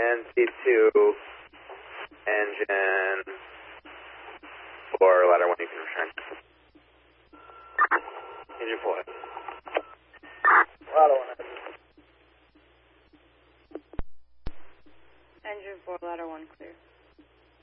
NC2, engine 4, ladder 1, you can return. Engine 4. Ladder 1. Engine 4, ladder 1, clear.